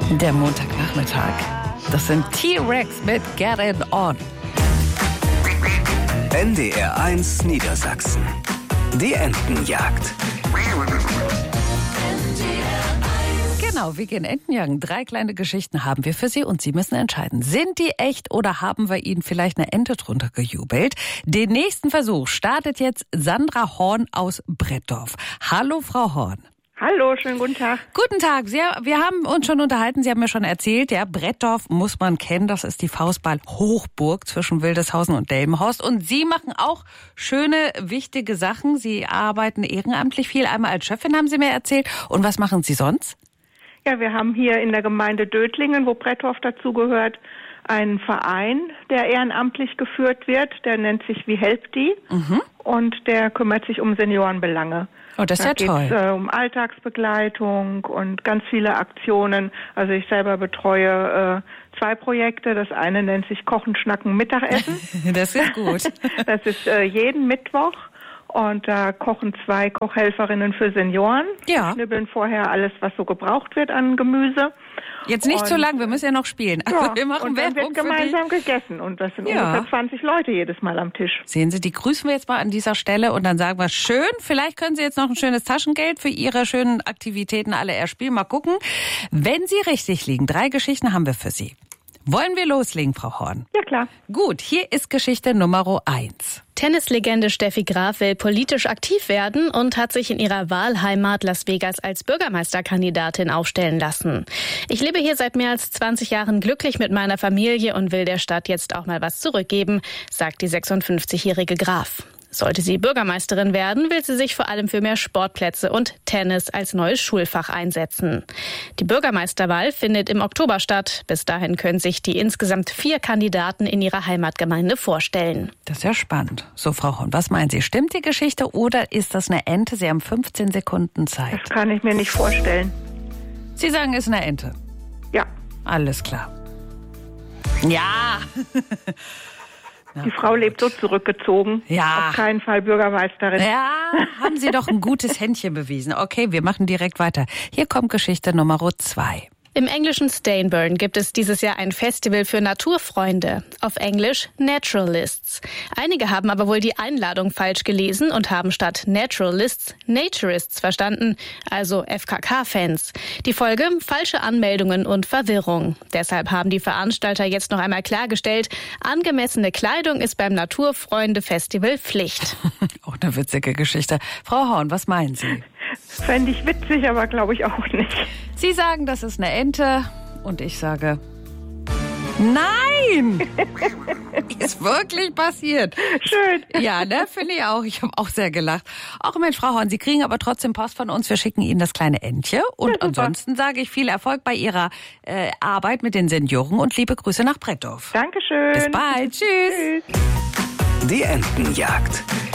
Der Montagnachmittag. Das sind T-Rex mit Get It On. NDR1 Niedersachsen. Die Entenjagd. Genau, wir gehen Entenjagen. 3 kleine Geschichten haben wir für Sie und Sie müssen entscheiden, sind die echt oder haben wir Ihnen vielleicht eine Ente drunter gejubelt? Den nächsten Versuch startet jetzt Sandra Horn aus Brettdorf. Hallo, Frau Horn. Hallo, schönen guten Tag. Guten Tag. Wir haben uns schon unterhalten, Sie haben mir schon erzählt, ja, Brettdorf muss man kennen, das ist die Faustball-Hochburg zwischen Wildeshausen und Delmenhorst. Und Sie machen auch schöne, wichtige Sachen. Sie arbeiten ehrenamtlich viel, einmal als Chefin, haben Sie mir erzählt. Und was machen Sie sonst? Ja, wir haben hier in der Gemeinde Dötlingen, wo Brettdorf dazugehört, einen Verein, der ehrenamtlich geführt wird. Der nennt sich Wie helpt die? Und der kümmert sich um Seniorenbelange. Oh, das ist ja toll. Da geht's um Alltagsbegleitung und ganz viele Aktionen. Also ich selber betreue 2 Projekte. Das eine nennt sich Kochen, Schnacken, Mittagessen. Das ist gut. Das ist jeden Mittwoch. Und da kochen 2 Kochhelferinnen für Senioren. Ja. Schnibbeln vorher alles, was so gebraucht wird an Gemüse. Jetzt nicht zu lang, wir müssen ja noch spielen. Also Ja, wir machen und dann wird gemeinsam gegessen. Und das sind ungefähr 20 Leute jedes Mal am Tisch. Sehen Sie, die grüßen wir jetzt mal an dieser Stelle und dann sagen wir, schön, vielleicht können Sie jetzt noch ein schönes Taschengeld für Ihre schönen Aktivitäten alle erspielen. Mal gucken. Wenn Sie richtig liegen, 3 Geschichten haben wir für Sie. Wollen wir loslegen, Frau Horn? Ja, klar. Gut, hier ist Geschichte Nummer 1. Tennislegende Steffi Graf will politisch aktiv werden und hat sich in ihrer Wahlheimat Las Vegas als Bürgermeisterkandidatin aufstellen lassen. Ich lebe hier seit mehr als 20 Jahren glücklich mit meiner Familie und will der Stadt jetzt auch mal was zurückgeben, sagt die 56-jährige Graf. Sollte sie Bürgermeisterin werden, will sie sich vor allem für mehr Sportplätze und Tennis als neues Schulfach einsetzen. Die Bürgermeisterwahl findet im Oktober statt. Bis dahin können sich die insgesamt 4 Kandidaten in ihrer Heimatgemeinde vorstellen. Das ist ja spannend. So, Frau Horn, was meinen Sie? Stimmt die Geschichte oder ist das eine Ente? Sie haben 15 Sekunden Zeit. Das kann ich mir nicht vorstellen. Sie sagen, es ist eine Ente. Ja. Alles klar. Ja. Die Frau lebt so zurückgezogen. Ja. Auf keinen Fall Bürgermeisterin. Ja, haben Sie doch ein gutes Händchen bewiesen. Okay, wir machen direkt weiter. Hier kommt Geschichte Nummer 2. Im englischen Stainburn gibt es dieses Jahr ein Festival für Naturfreunde, auf Englisch Naturalists. Einige haben aber wohl die Einladung falsch gelesen und haben statt Naturalists Naturists verstanden, also FKK-Fans. Die Folge: falsche Anmeldungen und Verwirrung. Deshalb haben die Veranstalter jetzt noch einmal klargestellt, angemessene Kleidung ist beim Naturfreunde-Festival Pflicht. Auch eine witzige Geschichte. Frau Horn, was meinen Sie? Fände ich witzig, aber glaube ich auch nicht. Sie sagen, das ist eine Ente und ich sage, nein! Ist wirklich passiert. Schön. Ja, ne, finde ich auch. Ich habe auch sehr gelacht. Auch Mensch, Frau Horn, Sie kriegen aber trotzdem Post von uns. Wir schicken Ihnen das kleine Entchen. Und Ja, ansonsten sage ich viel Erfolg bei Ihrer Arbeit mit den Senioren und liebe Grüße nach Brettdorf. Dankeschön. Bis bald. Tschüss. Tschüss. Die Entenjagd.